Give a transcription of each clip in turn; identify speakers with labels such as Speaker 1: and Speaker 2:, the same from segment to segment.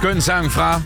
Speaker 1: skøn sang fra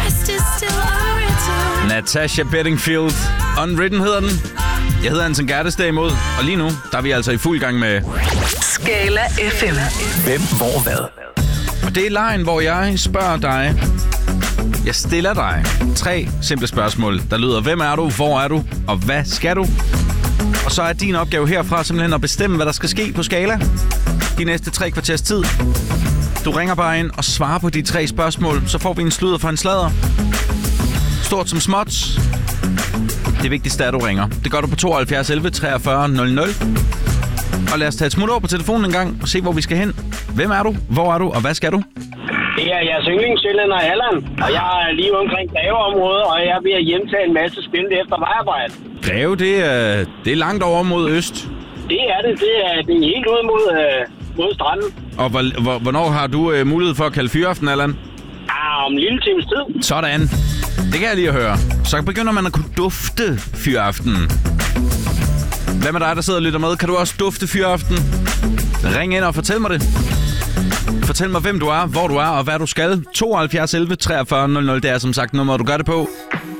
Speaker 1: Natasha Bedingfield. Unwritten hedder den. Jeg hedder Anton Gertes derimod, og lige nu, der er vi altså i fuld gang med
Speaker 2: Skala FM.
Speaker 3: Hvem, hvor, hvad?
Speaker 1: Og det er lejen, hvor jeg spørger dig. Jeg stiller dig 3 simple spørgsmål, der lyder: hvem er du, hvor er du, og hvad skal du? Og så er din opgave herfra simpelthen at bestemme, hvad der skal ske på Skala de næste 3 kvarters tid. Du ringer bare ind og svarer på de 3 spørgsmål, så får vi en sludder for en sladder. Stort som småt. Det vigtigste er, at du ringer. Det gør du på 72 11 43 00. Og lad os tage et smut over på telefonen en gang og se, hvor vi skal hen. Hvem er du, hvor er du, og hvad skal du?
Speaker 4: Det er jeres yndlingssjællænder Allan, og jeg er lige omkring Greveområdet, og jeg er ved at hjemtage en masse spil efter vejarbejde.
Speaker 1: Greve, det er langt over mod øst.
Speaker 4: Det er det. Det er helt ud mod stranden.
Speaker 1: Og hvornår har du mulighed for at kalde fyraften, Allan?
Speaker 4: Om en lille times tid.
Speaker 1: Sådan. Det kan jeg lige at høre. Så begynder man at kunne dufte fyraften. Hvad med dig, der sidder og lytter med? Kan du også dufte fyraften? Ring ind og fortæl mig det. Fortæl mig, hvem du er, hvor du er og hvad du skal. 72 11 43 00, det er som sagt nummeret, du gør det på.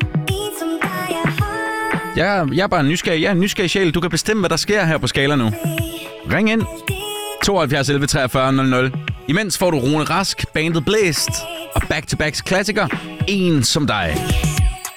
Speaker 1: Jeg er bare nysgerrig. Jeg er en nysgerrig sjæl. Du kan bestemme, hvad der sker her på Skala nu. Ring ind. 72 11 43 00. Imens får du Rune Rask, bandet Blæst og Back to Backs klassiker. En som dig.